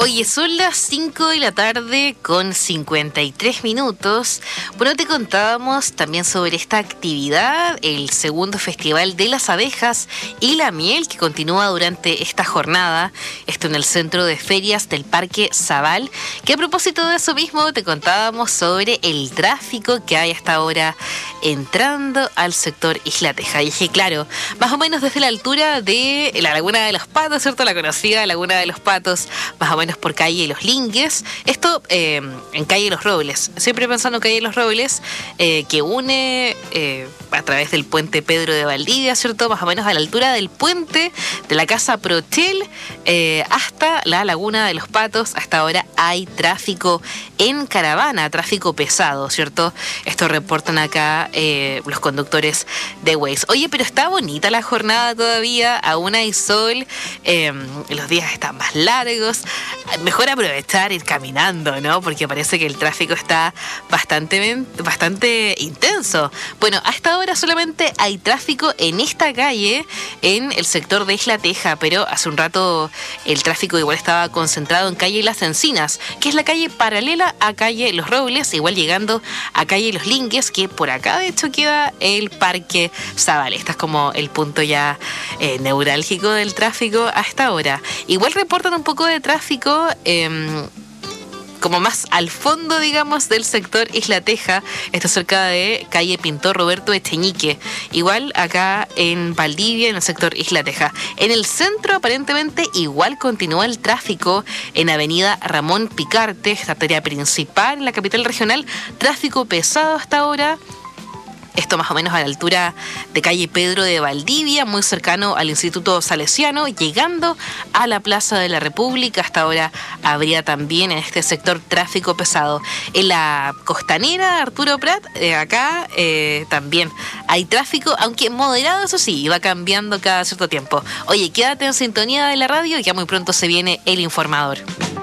Oye, son las 5 de la tarde con 53 minutos. Bueno, te contábamos también sobre esta actividad, el segundo Festival de las Abejas y la Miel, que continúa durante esta jornada. Esto en el Centro de Ferias del Parque Zabal, que a propósito de eso mismo te contábamos sobre el tráfico que hay hasta ahora entrando al sector Isla Teja. Y es que, claro, más o menos desde la altura de la Laguna de los Patos, ¿cierto? La conocida Laguna de los Patos, más o menos por calle Los Lingues, esto en calle Los Robles, siempre pensando en calle Los Robles, que une a través del puente Pedro de Valdivia, ¿cierto? Más o menos a la altura del puente de la Casa Prochel hasta la Laguna de los Patos. Hasta ahora hay tráfico en caravana, tráfico pesado, ¿cierto? Esto reportan acá los conductores de Waze. Oye, pero está bonita la jornada todavía, aún hay sol, los días están más largos. Mejor aprovechar ir caminando, ¿no? Porque parece que el tráfico está bastante intenso. Bueno, a esta hora solamente hay tráfico en esta calle, en el sector de Isla Teja, pero hace un rato el tráfico igual estaba concentrado en calle Las Encinas, que es la calle paralela a calle Los Robles, igual llegando a calle Los Lingues, que por acá de hecho queda el Parque Zabal. Este es como el punto ya neurálgico del tráfico a esta hora. Igual reportan un poco de tráfico como más al fondo, digamos, del sector Isla Teja. Esto cerca de calle Pintor Roberto Echeñique. Igual acá en Valdivia, en el sector Isla Teja. En el centro, aparentemente, igual continúa el tráfico en avenida Ramón Picarte, esta arteria principal en la capital regional. Tráfico pesado hasta ahora. Esto más o menos a la altura de calle Pedro de Valdivia, muy cercano al Instituto Salesiano, llegando a la Plaza de la República. Hasta ahora habría también en este sector tráfico pesado. En la costanera Arturo Prat, acá también hay tráfico, aunque moderado, eso sí, va cambiando cada cierto tiempo. Oye, quédate en sintonía de la radio, ya muy pronto se viene el informador.